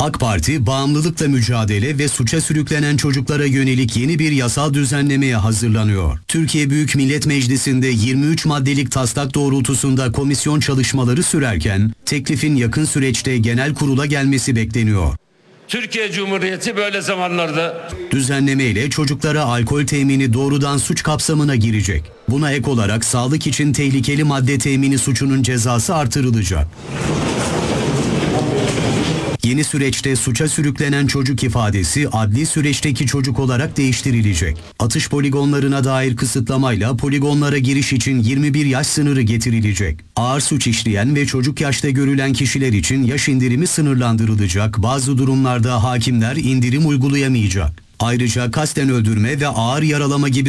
AK Parti, bağımlılıkla mücadele ve suça sürüklenen çocuklara yönelik yeni bir yasal düzenlemeye hazırlanıyor. Türkiye Büyük Millet Meclisi'nde 23 maddelik taslak doğrultusunda komisyon çalışmaları sürerken, teklifin yakın süreçte genel kurula gelmesi bekleniyor. Türkiye Cumhuriyeti böyle zamanlarda... Düzenleme ile çocuklara alkol temini doğrudan suç kapsamına girecek. Buna ek olarak sağlık için tehlikeli madde temini suçunun cezası artırılacak. Yeni süreçte suça sürüklenen çocuk ifadesi adli süreçteki çocuk olarak değiştirilecek. Atış poligonlarına dair kısıtlamayla poligonlara giriş için 21 yaş sınırı getirilecek. Ağır suç işleyen ve çocuk yaşta görülen kişiler için yaş indirimi sınırlandırılacak. Bazı durumlarda hakimler indirim uygulayamayacak. Ayrıca kasten öldürme ve ağır yaralama gibi